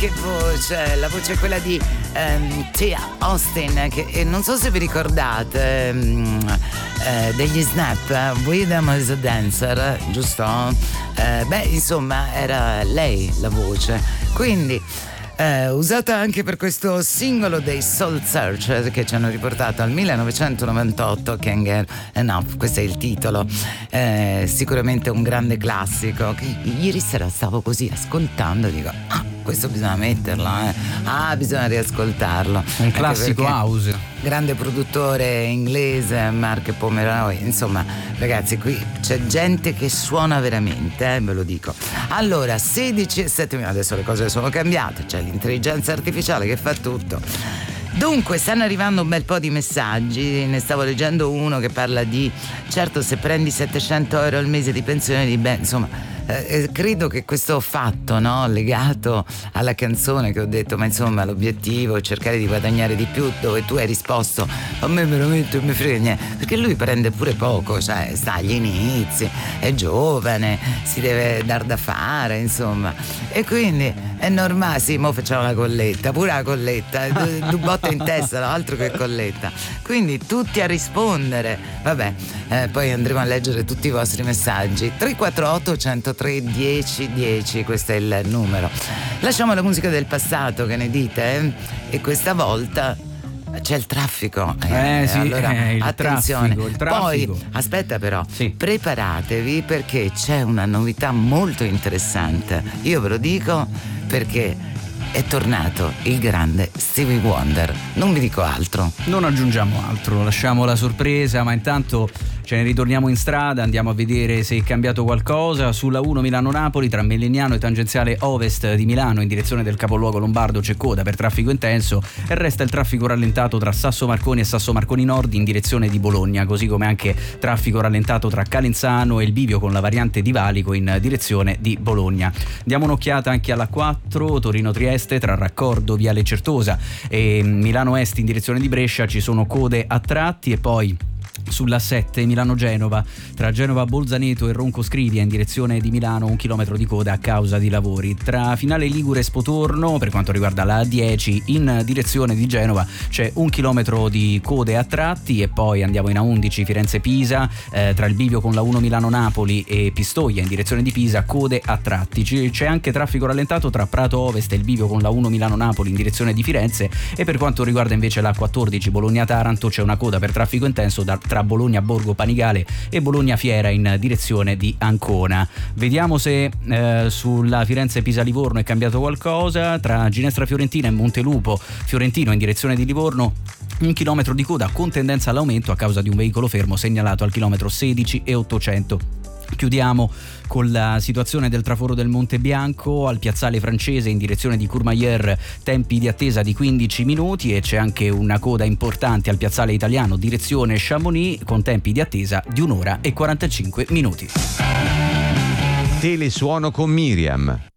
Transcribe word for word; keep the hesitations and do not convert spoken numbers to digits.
che voce, la voce è quella di um, Tia Austin, che eh, non so se vi ricordate um, eh, degli Snap, Rhythm as a Dancer, giusto? Eh, beh, insomma, era lei la voce, quindi Eh, usata anche per questo singolo dei Soul Searchers che ci hanno riportato al millenovecentonovantotto, Can't Get Enough, questo è il titolo. Eh, sicuramente un grande classico che ieri sera stavo così ascoltando, dico ah, questo bisogna metterlo, eh. ah bisogna riascoltarlo, un classico house. Grande produttore inglese, Mark Pomeroy, insomma ragazzi, qui c'è gente che suona veramente, eh, ve lo dico. Allora, sedici e sette minuti, adesso le cose sono cambiate, c'è l'intelligenza artificiale che fa tutto. Dunque, stanno arrivando un bel po' di messaggi, ne stavo leggendo uno che parla di, certo, se prendi settecento euro al mese di pensione, di beh, insomma, eh, credo che questo fatto, no, legato alla canzone che ho detto, ma insomma l'obiettivo è cercare di guadagnare di più, dove tu hai risposto a me veramente non mi frega niente, perché lui prende pure poco, cioè sta agli inizi, è giovane, si deve dar da fare, insomma, e quindi è normale. Sì, mo facciamo la colletta, pure la colletta, due botte in testa, no? Altro che colletta. Quindi tutti a rispondere. Vabbè, eh, poi andremo a leggere tutti i vostri messaggi. tre quattro otto, uno zero tre, dieci dieci, questo è il numero. Lasciamo la musica del passato, che ne dite? Eh? E questa volta c'è il traffico, eh, eh sì, allora eh, il attenzione, traffico, il traffico. Poi aspetta però, sì. preparatevi perché c'è una novità molto interessante, io ve lo dico perché è tornato il grande Stevie Wonder, non vi dico altro, non aggiungiamo altro, lasciamo la sorpresa, ma intanto ce ne ritorniamo in strada, andiamo a vedere se è cambiato qualcosa. Sulla uno Milano-Napoli tra Melegnano e tangenziale ovest di Milano in direzione del capoluogo lombardo c'è coda per traffico intenso e resta il traffico rallentato tra Sasso Marconi e Sasso Marconi Nord in direzione di Bologna, così come anche traffico rallentato tra Calenzano e il bivio con la variante di Valico in direzione di Bologna. Diamo un'occhiata anche alla quattro Torino-Trieste tra Raccordo, Viale Certosa e Milano Est in direzione di Brescia ci sono code a tratti, e poi sulla sette Milano-Genova tra Genova Bolzaneto e Ronco Scrivia in direzione di Milano un chilometro di coda a causa di lavori. Tra Finale Ligure e Spotorno per quanto riguarda la A dieci in direzione di Genova c'è un chilometro di code a tratti, e poi andiamo in A undici Firenze-Pisa eh, tra il bivio con la uno Milano-Napoli e Pistoia in direzione di Pisa code a tratti. C'è anche traffico rallentato tra Prato Ovest e il bivio con la uno Milano-Napoli in direzione di Firenze, e per quanto riguarda invece la quattordici Bologna-Taranto c'è una coda per traffico intenso da, tra Bologna Borgo Panigale e Bologna Fiera in direzione di Ancona. Vediamo se eh, sulla Firenze Pisa Livorno è cambiato qualcosa. Tra Ginestra Fiorentina e Montelupo Fiorentino in direzione di Livorno un chilometro di coda con tendenza all'aumento a causa di un veicolo fermo segnalato al chilometro sedici e ottocento. Chiudiamo con la situazione del traforo del Monte Bianco al piazzale francese in direzione di Courmayeur, tempi di attesa di quindici minuti, e c'è anche una coda importante al piazzale italiano direzione Chamonix con tempi di attesa di un'ora e quarantacinque minuti. Telesuono con Miriam.